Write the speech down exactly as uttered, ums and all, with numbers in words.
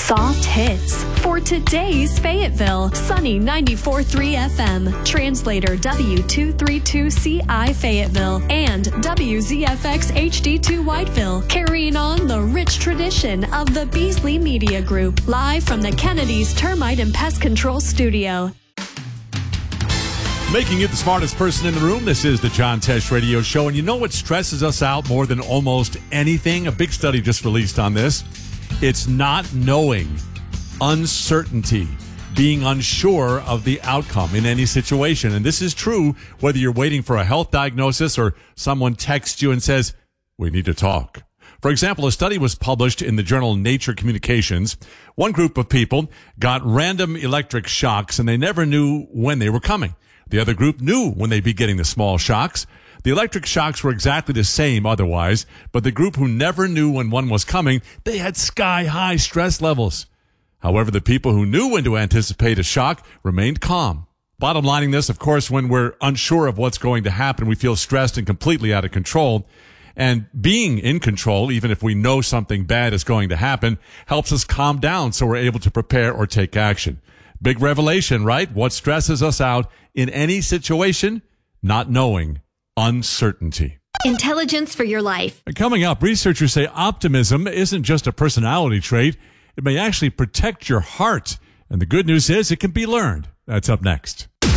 Soft hits for today's Fayetteville. Sunny ninety-four point three F M. Translator W two thirty-two C I Fayetteville and W Z F X H D two Whiteville. Carrying on the rich tradition of the Beasley Media Group. Live from the Kennedy's Termite and Pest Control Studio. Making you the smartest person in the room, this is the John Tesh Radio Show. And you know what stresses us out more than almost anything? A big study just released on this. It's not knowing, uncertainty, being unsure of the outcome in any situation. And this is true whether you're waiting for a health diagnosis or someone texts you and says, we need to talk. For example, a study was published in the journal Nature Communications. One group of people got random electric shocks and they never knew when they were coming. The other group knew when they'd be getting the small shocks. The electric shocks were exactly the same otherwise, but the group who never knew when one was coming, they had sky-high stress levels. However, the people who knew when to anticipate a shock remained calm. Bottom lining this, of course, when we're unsure of what's going to happen, we feel stressed and completely out of control. And being in control, even if we know something bad is going to happen, helps us calm down so we're able to prepare or take action. Big revelation, right? What stresses us out in any situation? Not knowing. Uncertainty. Intelligence for your life. Coming up, researchers say optimism isn't just a personality trait. It may actually protect your heart. And the good news is it can be learned. That's up next.